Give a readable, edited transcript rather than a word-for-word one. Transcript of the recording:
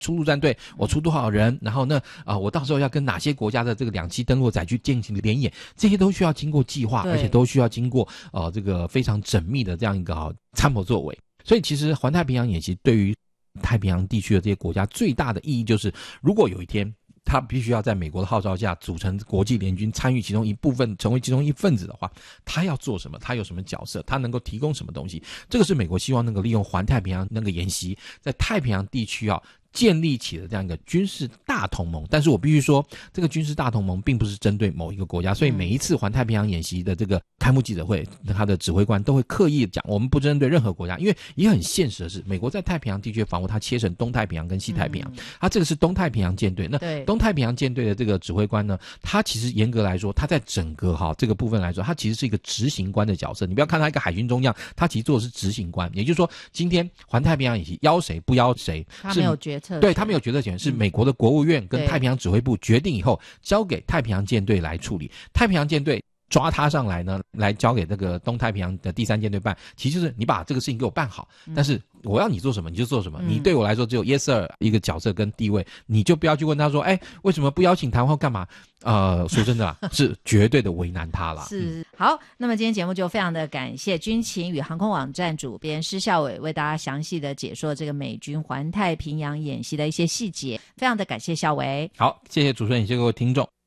出陆战队，我出多少人，然后呢我到时候要跟哪些国家的这个2栖登陆载具进行联演，这些都需要经过计划，而且都需要经过这个非常缜密的这样一个参谋作为。所以其实环太平洋演习对于太平洋地区的这些国家最大的意义就是，如果有一天他必须要在美国的号召下组成国际联军，参与其中一部分，成为其中一份子的话，他要做什么，他有什么角色，他能够提供什么东西，这个是美国希望能够利用环太平洋那个演习在太平洋地区建立起了这样一个军事大同盟。但是我必须说，这个军事大同盟并不是针对某一个国家，所以每一次环太平洋演习的这个开幕记者会，他的指挥官都会刻意讲，我们不针对任何国家，因为也很现实的是，美国在太平洋地区的防务，它切成东太平洋跟西太平洋，它这个是东太平洋舰队。那东太平洋舰队的这个指挥官呢，他其实严格来说，他在整个这个部分来说，他其实是一个执行官的角色。你不要看他一个海军中将，他其实做的是执行官，也就是说，今天环太平洋演习邀谁不邀谁， 他没有决策权， 对，他没有决策权，是美国的国务院跟太平洋指挥部决定以后，交给太平洋舰队来处理。太平洋舰队抓他上来呢，来交给这个东太平洋的第3舰队办，其实就是你把这个事情给我办好，但是我要你做什么你就做什么，你对我来说只有 yes sir 一个角色跟地位，你就不要去问他说，为什么不邀请谈话干嘛？说真的啦，是绝对的为难他啦。 是，好，那么今天节目就非常的感谢军情与航空网站主编施孝瑋为大家详细的解说这个美军环太平洋演习的一些细节，非常的感谢孝瑋。 好，谢谢主持人，也谢谢各位听众。